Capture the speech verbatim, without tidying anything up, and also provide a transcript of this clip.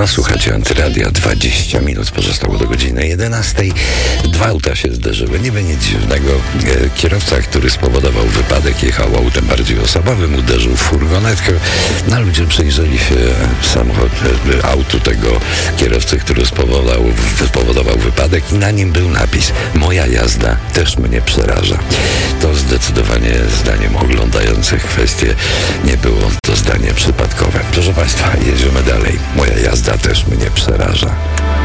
Warszawa. Słuchacie Antyradia. dwadzieścia minut pozostało do godziny jedenastej. Dwa auta się zderzyły. Niby nic dziwnego. Kierowca, który spowodował wypadek, jechał autem bardziej osobowym, uderzył w furgonetkę. No, ludzie przyjrzeli się samochód, autu tego kierowcy, który spowodował, spowodował wypadek i na nim był napis: moja jazda też mnie przeraża. To zdecydowanie zdaniem oglądających kwestię nie było to zdanie przypadkowe. Proszę Państwa, jedziemy dalej. Moja jazda też mnie przeraża.